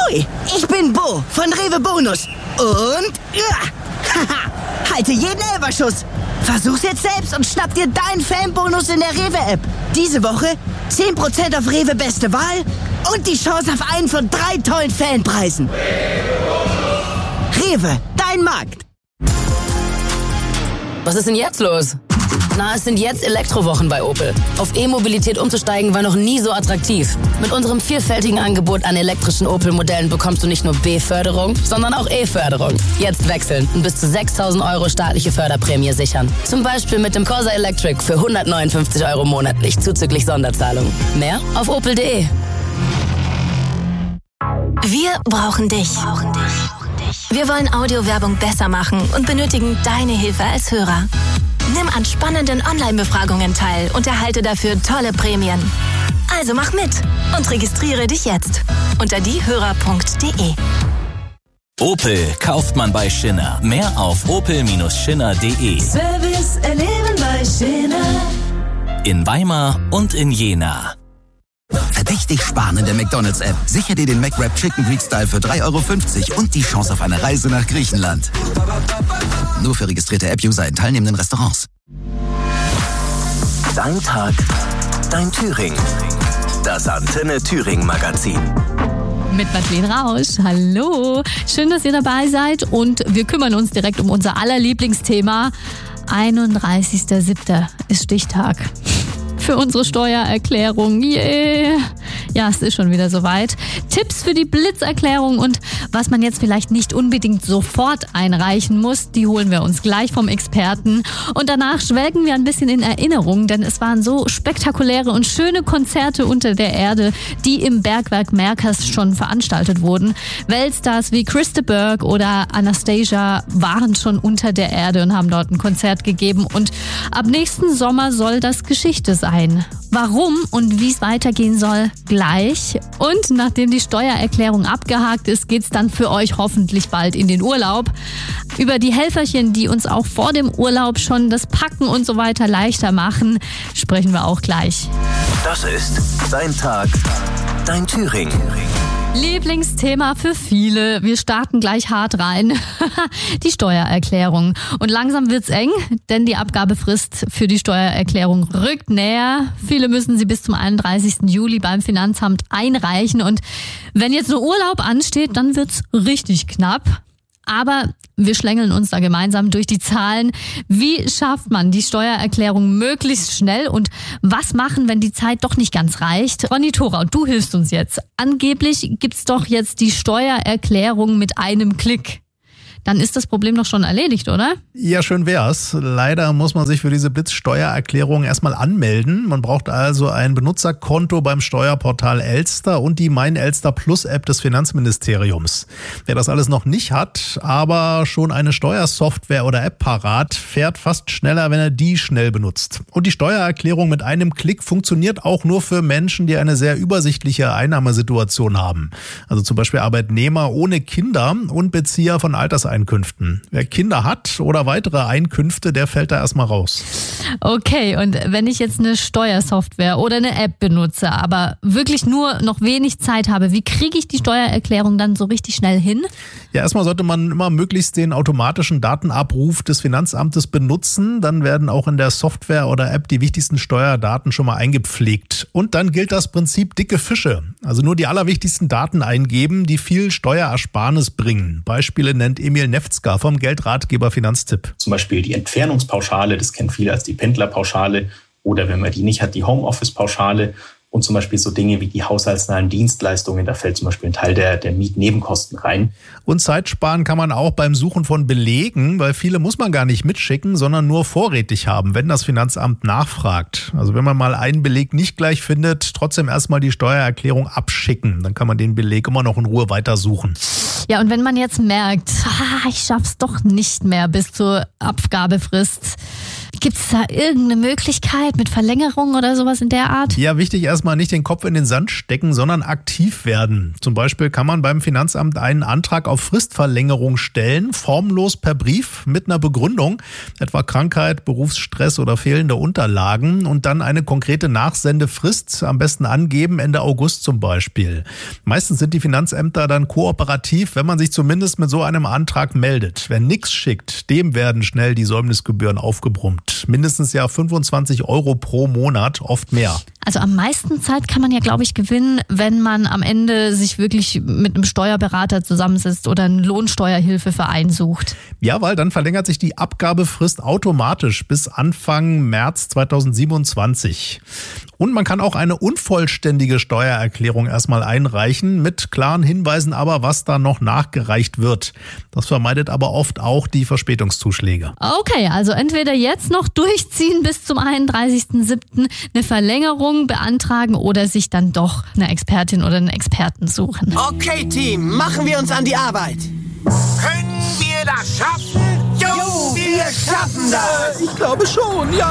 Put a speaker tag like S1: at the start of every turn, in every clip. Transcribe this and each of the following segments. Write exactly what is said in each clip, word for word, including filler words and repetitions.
S1: Hui, ich bin Bo von Rewe Bonus. Und ja, haha, halte jeden Elferschuss. Versuch's jetzt selbst und schnapp dir deinen Fanbonus in der Rewe-App. Diese Woche zehn Prozent auf Rewe Beste Wahl und die Chance auf einen von drei tollen Fanpreisen. Rewe, dein Markt.
S2: Was ist denn jetzt los? Na, es sind jetzt Elektrowochen bei Opel. Auf E-Mobilität umzusteigen war noch nie so attraktiv. Mit unserem vielfältigen Angebot an elektrischen Opel-Modellen bekommst du nicht nur B-Förderung, sondern auch E-Förderung. Jetzt wechseln und bis zu sechstausend Euro staatliche Förderprämie sichern. Zum Beispiel mit dem Corsa Electric für hundertneunundfünfzig Euro monatlich zuzüglich Sonderzahlung. Mehr auf opel punkt de.
S3: Wir brauchen dich. Wir wollen Audiowerbung besser machen und benötigen deine Hilfe als Hörer. Nimm an spannenden Online-Befragungen teil und erhalte dafür tolle Prämien. Also mach mit und registriere dich jetzt unter diehörer punkt de.
S4: Opel kauft man bei Schinner. Mehr auf opel Bindestrich schinner punkt de.
S5: Service erleben bei Schinner.
S4: In Weimar und in Jena.
S6: Verdächtig sparen in der McDonald's-App. Sicher dir den McWrap Chicken Greek Style für drei Euro fünfzig und die Chance auf eine Reise nach Griechenland. Nur für registrierte App-User in teilnehmenden Restaurants.
S7: Dein Tag, dein Thüringen. Das Antenne Thüringen Magazin.
S8: Mit Madeleine Rausch. Hallo. Schön, dass ihr dabei seid und wir kümmern uns direkt um unser aller Lieblingsthema. einunddreißigster siebter ist Stichtag. Für unsere Steuererklärung. Yeah. Ja, es ist schon wieder soweit. Tipps für die Blitzerklärung und was man jetzt vielleicht nicht unbedingt sofort einreichen muss, die holen wir uns gleich vom Experten. Und danach schwelgen wir ein bisschen in Erinnerung, denn es waren so spektakuläre und schöne Konzerte unter der Erde, die im Bergwerk Merkers schon veranstaltet wurden. Weltstars wie Chris de Burgh oder Anastasia waren schon unter der Erde und haben dort ein Konzert gegeben. Und ab nächsten Sommer soll das Geschichte sein. Warum und wie es weitergehen soll, gleich. Und nachdem die Steuererklärung abgehakt ist, geht's dann für euch hoffentlich bald in den Urlaub. Über die Helferchen, die uns auch vor dem Urlaub schon das Packen und so weiter leichter machen, sprechen wir auch gleich.
S7: Das ist Dein Tag, dein Thüringen.
S8: Lieblingsthema für viele. Wir starten gleich hart rein. Die Steuererklärung. Und langsam wird's eng, denn die Abgabefrist für die Steuererklärung rückt näher. Viele müssen sie bis zum einunddreißigsten Juli beim Finanzamt einreichen. Und wenn jetzt nur Urlaub ansteht, dann wird's richtig knapp. Aber wir schlängeln uns da gemeinsam durch die Zahlen. Wie schafft man die Steuererklärung möglichst schnell und was machen, wenn die Zeit doch nicht ganz reicht? Ronny Thorau, du hilfst uns jetzt. Angeblich gibt's doch jetzt die Steuererklärung mit einem Klick. Dann ist das Problem doch schon erledigt, oder?
S9: Ja, schön wär's. Leider muss man sich für diese Blitzsteuererklärung erstmal anmelden. Man braucht also ein Benutzerkonto beim Steuerportal Elster und die Mein Elster Plus App des Finanzministeriums. Wer das alles noch nicht hat, aber schon eine Steuersoftware oder App parat, fährt fast schneller, wenn er die schnell benutzt. Und die Steuererklärung mit einem Klick funktioniert auch nur für Menschen, die eine sehr übersichtliche Einnahmesituation haben. Also zum Beispiel Arbeitnehmer ohne Kinder und Bezieher von Alterseinkünften. Einkünften. Wer Kinder hat oder weitere Einkünfte, der fällt da erstmal raus.
S8: Okay, und wenn ich jetzt eine Steuersoftware oder eine App benutze, aber wirklich nur noch wenig Zeit habe, wie kriege ich die Steuererklärung dann so richtig schnell hin?
S9: Ja, erstmal sollte man immer möglichst den automatischen Datenabruf des Finanzamtes benutzen. Dann werden auch in der Software oder App die wichtigsten Steuerdaten schon mal eingepflegt. Und dann gilt das Prinzip dicke Fische. Also nur die allerwichtigsten Daten eingeben, die viel Steuerersparnis bringen. Beispiele nennt Emil Nefzger vom Geldratgeber Finanztipp.
S10: Zum Beispiel die Entfernungspauschale, das kennen viele als die Pendlerpauschale. Oder wenn man die nicht hat, die Homeoffice-Pauschale. Und zum Beispiel so Dinge wie die haushaltsnahen Dienstleistungen, da fällt zum Beispiel ein Teil der, der Mietnebenkosten rein.
S9: Und Zeit sparen kann man auch beim Suchen von Belegen, weil viele muss man gar nicht mitschicken, sondern nur vorrätig haben, wenn das Finanzamt nachfragt. Also wenn man mal einen Beleg nicht gleich findet, trotzdem erstmal die Steuererklärung abschicken. Dann kann man den Beleg immer noch in Ruhe weitersuchen.
S8: Ja, und wenn man jetzt merkt, ah, ich schaff's doch nicht mehr bis zur Abgabefrist, Gibt es da irgendeine Möglichkeit mit Verlängerung oder sowas in der Art?
S9: Ja, wichtig erstmal nicht den Kopf in den Sand stecken, sondern aktiv werden. Zum Beispiel kann man beim Finanzamt einen Antrag auf Fristverlängerung stellen, formlos per Brief mit einer Begründung, etwa Krankheit, Berufsstress oder fehlende Unterlagen, und dann eine konkrete Nachsendefrist am besten angeben, Ende August zum Beispiel. Meistens sind die Finanzämter dann kooperativ, wenn man sich zumindest mit so einem Antrag meldet. Wer nichts schickt, dem werden schnell die Säumnisgebühren aufgebrummt. Mindestens ja fünfundzwanzig Euro pro Monat, oft mehr.
S8: Also am meisten Zeit kann man ja, glaube ich, gewinnen, wenn man am Ende sich wirklich mit einem Steuerberater zusammensetzt oder einen Lohnsteuerhilfeverein sucht.
S9: Ja, weil dann verlängert sich die Abgabefrist automatisch bis Anfang März zweitausendsiebenundzwanzig. Und man kann auch eine unvollständige Steuererklärung erstmal einreichen, mit klaren Hinweisen aber, was da noch nachgereicht wird. Das vermeidet aber oft auch die Verspätungszuschläge.
S8: Okay, also entweder jetzt noch durchziehen bis zum einunddreißigsten siebten, eine Verlängerung beantragen oder sich dann doch eine Expertin oder einen Experten suchen.
S11: Okay, Team, machen wir uns an die Arbeit.
S12: Können wir das schaffen?
S11: Jo, wir schaffen das!
S12: Ich glaube schon, ja.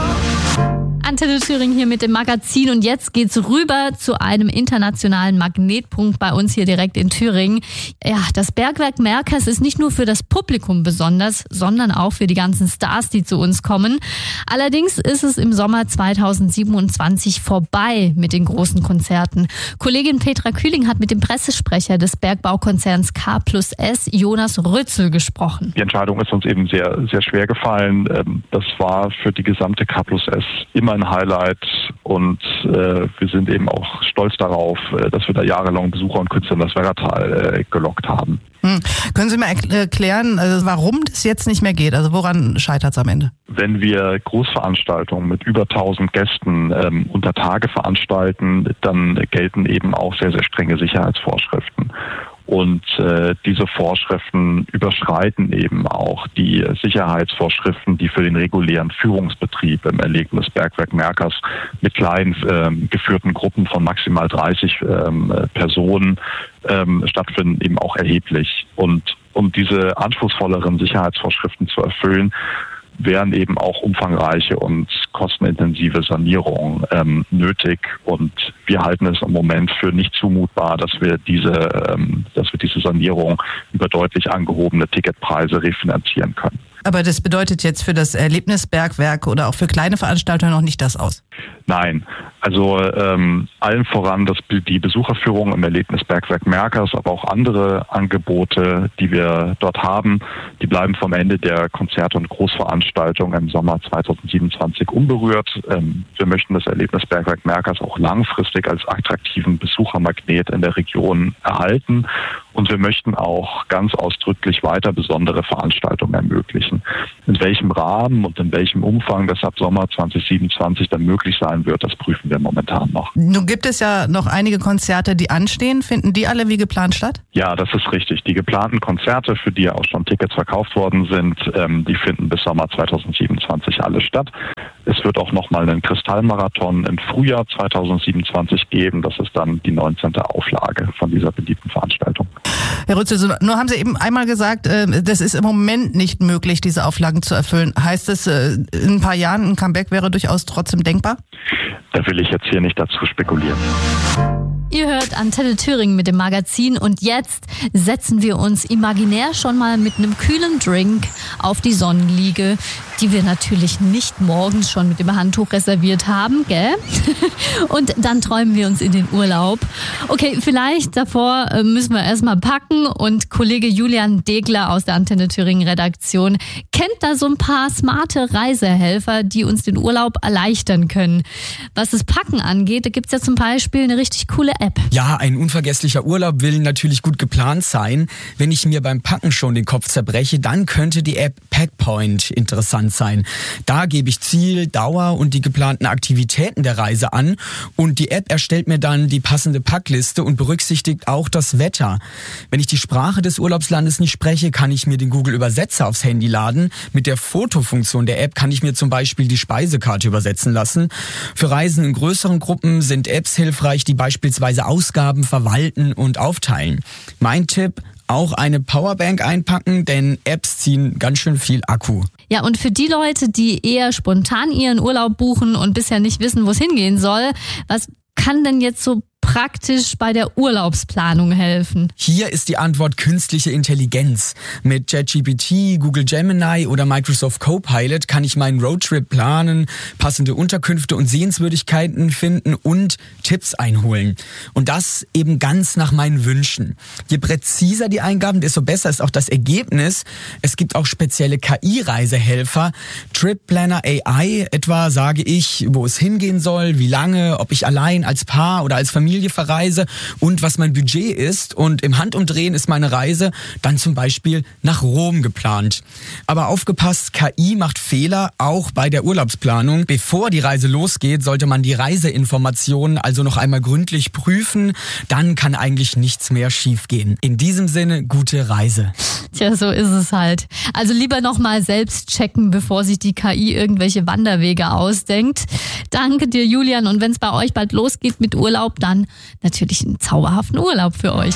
S8: Antenne Thüringen hier mit dem Magazin und jetzt geht's rüber zu einem internationalen Magnetpunkt bei uns hier direkt in Thüringen. Ja, das Bergwerk Merkers ist nicht nur für das Publikum besonders, sondern auch für die ganzen Stars, die zu uns kommen. Allerdings ist es im Sommer zweitausendsiebenundzwanzig vorbei mit den großen Konzerten. Kollegin Petra Kühling hat mit dem Pressesprecher des Bergbaukonzerns K plus S, Jonas Rützel, gesprochen.
S13: Die Entscheidung ist uns eben sehr, sehr schwer gefallen. Das war für die gesamte K plus S immer ein Highlight und äh, wir sind eben auch stolz darauf, äh, dass wir da jahrelang Besucher und Künstler in das Werratal äh, gelockt haben.
S14: Hm. Können Sie mir erklären, also warum das jetzt nicht mehr geht? Also woran scheitert es am Ende?
S13: Wenn wir Großveranstaltungen mit über tausend Gästen ähm, unter Tage veranstalten, dann gelten eben auch sehr, sehr strenge Sicherheitsvorschriften. Und äh, diese Vorschriften überschreiten eben auch die Sicherheitsvorschriften, die für den regulären Führungsbetrieb im Erlebnisbergwerk Merkers mit kleinen ähm, geführten Gruppen von maximal dreißig ähm, Personen ähm, stattfinden, eben auch erheblich. Und um diese anspruchsvolleren Sicherheitsvorschriften zu erfüllen, wären eben auch umfangreiche und kostenintensive Sanierungen ähm, nötig. Und wir halten es im Moment für nicht zumutbar, dass wir diese, ähm, dass wir diese Sanierung über deutlich angehobene Ticketpreise refinanzieren können.
S14: Aber das bedeutet jetzt für das Erlebnisbergwerk oder auch für kleine Veranstalter noch nicht das aus?
S13: Nein, also ähm, allen voran das, die Besucherführung im Erlebnisbergwerk Merkers, aber auch andere Angebote, die wir dort haben, die bleiben vom Ende der Konzerte und Großveranstaltungen im Sommer zweitausendsiebenundzwanzig unberührt. Ähm, wir möchten das Erlebnisbergwerk Merkers auch langfristig als attraktiven Besuchermagnet in der Region erhalten. Und wir möchten auch ganz ausdrücklich weiter besondere Veranstaltungen ermöglichen. In welchem Rahmen und in welchem Umfang das ab Sommer zweitausendsiebenundzwanzig dann möglich sein wird, das prüfen wir momentan noch.
S14: Nun gibt es ja noch einige Konzerte, die anstehen. Finden die alle wie geplant statt?
S13: Ja, das ist richtig. Die geplanten Konzerte, für die ja auch schon Tickets verkauft worden sind, ähm, die finden bis Sommer zweitausendsiebenundzwanzig alle statt. Es wird auch nochmal einen Kristallmarathon im Frühjahr zweitausendsiebenundzwanzig geben. Das ist dann die neunzehnte Auflage von dieser beliebten Veranstaltung.
S14: Herr Rützel, nur haben Sie eben einmal gesagt, das ist im Moment nicht möglich, diese Auflagen zu erfüllen. Heißt es, in ein paar Jahren ein Comeback wäre durchaus trotzdem denkbar?
S13: Da will ich jetzt hier nicht dazu spekulieren.
S8: Ihr hört Antenne Thüringen mit dem Magazin und jetzt setzen wir uns imaginär schon mal mit einem kühlen Drink auf die Sonnenliege, die wir natürlich nicht morgens schon mit dem Handtuch reserviert haben, gell? Und dann träumen wir uns in den Urlaub. Okay, vielleicht davor müssen wir erstmal packen und Kollege Julian Degler aus der Antenne Thüringen Redaktion kennt da so ein paar smarte Reisehelfer, die uns den Urlaub erleichtern können. Was das Packen angeht, da gibt's ja zum Beispiel eine richtig coole App.
S15: Ja, ein unvergesslicher Urlaub will natürlich gut geplant sein. Wenn ich mir beim Packen schon den Kopf zerbreche, dann könnte die App Packpoint interessant sein. Da gebe ich Ziel, Dauer und die geplanten Aktivitäten der Reise an und die App erstellt mir dann die passende Packliste und berücksichtigt auch das Wetter. Wenn ich die Sprache des Urlaubslandes nicht spreche, kann ich mir den Google-Übersetzer aufs Handy laden. Mit der Fotofunktion der App kann ich mir zum Beispiel die Speisekarte übersetzen lassen. Für Reisen in größeren Gruppen sind Apps hilfreich, die beispielsweise Ausgaben verwalten und aufteilen. Mein Tipp: auch eine Powerbank einpacken, denn Apps ziehen ganz schön viel Akku.
S8: Ja, und für die Leute, die eher spontan ihren Urlaub buchen und bisher nicht wissen, wo es hingehen soll, was kann denn jetzt so praktisch bei der Urlaubsplanung helfen?
S15: Hier ist die Antwort künstliche Intelligenz. Mit ChatGPT, Google Gemini oder Microsoft Copilot kann ich meinen Roadtrip planen, passende Unterkünfte und Sehenswürdigkeiten finden und Tipps einholen. Und das eben ganz nach meinen Wünschen. Je präziser die Eingaben, desto besser ist auch das Ergebnis. Es gibt auch spezielle K I-Reisehelfer. Trip Planner A I etwa sage ich, wo es hingehen soll, wie lange, ob ich allein, als Paar oder als Familie verreise und was mein Budget ist. Und im Handumdrehen ist meine Reise dann zum Beispiel nach Rom geplant. Aber aufgepasst, K I macht Fehler, auch bei der Urlaubsplanung. Bevor die Reise losgeht, sollte man die Reiseinformationen also noch einmal gründlich prüfen. Dann kann eigentlich nichts mehr schiefgehen. In diesem Sinne, gute Reise.
S8: Tja, so ist es halt. Also lieber noch mal selbst checken, bevor sich die K I irgendwelche Wanderwege ausdenkt. Danke dir, Julian. Und wenn es bei euch bald losgeht mit Urlaub, dann natürlich einen zauberhaften Urlaub für euch.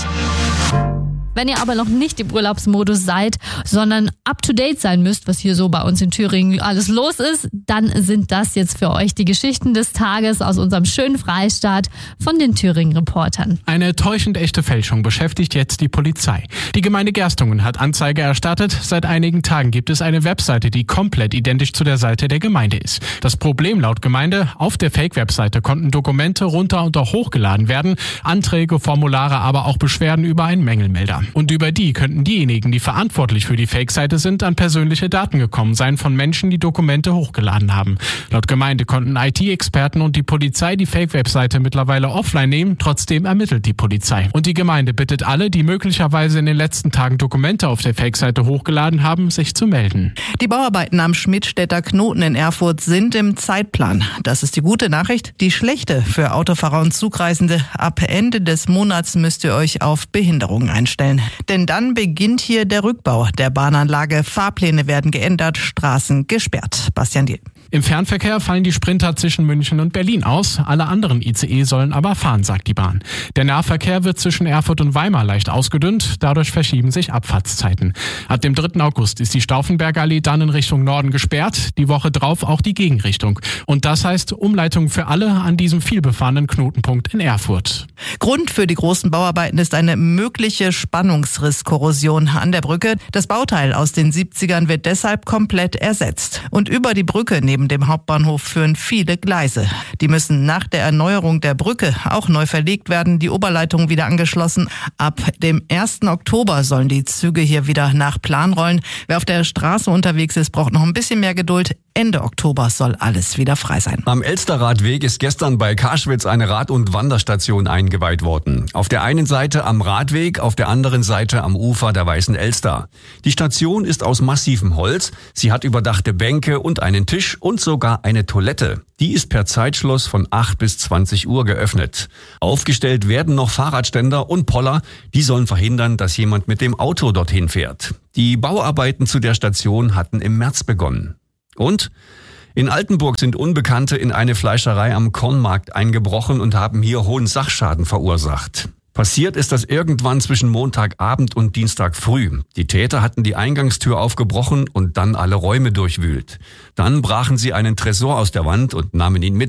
S8: Wenn ihr aber noch nicht im Urlaubsmodus seid, sondern up-to-date sein müsst, was hier so bei uns in Thüringen alles los ist, dann sind das jetzt für euch die Geschichten des Tages aus unserem schönen Freistaat von den Thüringen-Reportern.
S16: Eine täuschend echte Fälschung beschäftigt jetzt die Polizei. Die Gemeinde Gerstungen hat Anzeige erstattet. Seit einigen Tagen gibt es eine Webseite, die komplett identisch zu der Seite der Gemeinde ist. Das Problem laut Gemeinde, auf der Fake-Webseite konnten Dokumente runter und auch hochgeladen werden, Anträge, Formulare, aber auch Beschwerden über einen Mängelmelder. Und über die könnten diejenigen, die verantwortlich für die Fake-Seite sind, an persönliche Daten gekommen sein von Menschen, die Dokumente hochgeladen haben. Laut Gemeinde konnten I T-Experten und die Polizei die Fake-Webseite mittlerweile offline nehmen. Trotzdem ermittelt die Polizei. Und die Gemeinde bittet alle, die möglicherweise in den letzten Tagen Dokumente auf der Fake-Seite hochgeladen haben, sich zu melden.
S14: Die Bauarbeiten am Schmidtstädter Knoten in Erfurt sind im Zeitplan. Das ist die gute Nachricht. Die schlechte für Autofahrer und Zugreisende. Ab Ende des Monats müsst ihr euch auf Behinderungen einstellen. Denn dann beginnt hier der Rückbau der Bahnanlage. Fahrpläne werden geändert, Straßen gesperrt. Bastian Diel.
S16: Im Fernverkehr fallen die Sprinter zwischen München und Berlin aus. Alle anderen I C E sollen aber fahren, sagt die Bahn. Der Nahverkehr wird zwischen Erfurt und Weimar leicht ausgedünnt. Dadurch verschieben sich Abfahrtszeiten. Ab dem dritten August ist die Stauffenbergallee dann in Richtung Norden gesperrt. Die Woche drauf auch die Gegenrichtung. Und das heißt Umleitung für alle an diesem vielbefahrenen Knotenpunkt in Erfurt.
S14: Grund für die großen Bauarbeiten ist eine mögliche Spannungsrisskorrosion an der Brücke. Das Bauteil aus den siebzigern wird deshalb komplett ersetzt. Und über die Brücke neben dem Hauptbahnhof führen viele Gleise. Die müssen nach der Erneuerung der Brücke auch neu verlegt werden, die Oberleitung wieder angeschlossen. Ab dem ersten Oktober sollen die Züge hier wieder nach Plan rollen. Wer auf der Straße unterwegs ist, braucht noch ein bisschen mehr Geduld. Ende Oktober soll alles wieder frei sein.
S17: Am Elsterradweg ist gestern bei Karschwitz eine Rad- und Wanderstation eingeweiht worden. Auf der einen Seite am Radweg, auf der anderen Seite am Ufer der Weißen Elster. Die Station ist aus massivem Holz. Sie hat überdachte Bänke und einen Tisch und sogar eine Toilette. Die ist per Zeitschluss von acht bis zwanzig Uhr geöffnet. Aufgestellt werden noch Fahrradständer und Poller. Die sollen verhindern, dass jemand mit dem Auto dorthin fährt. Die Bauarbeiten zu der Station hatten im März begonnen. Und in Altenburg sind Unbekannte in eine Fleischerei am Kornmarkt eingebrochen und haben hier hohen Sachschaden verursacht. Passiert ist das irgendwann zwischen Montagabend und Dienstag früh. Die Täter hatten die Eingangstür aufgebrochen und dann alle Räume durchwühlt. Dann brachen sie einen Tresor aus der Wand und nahmen ihn mit.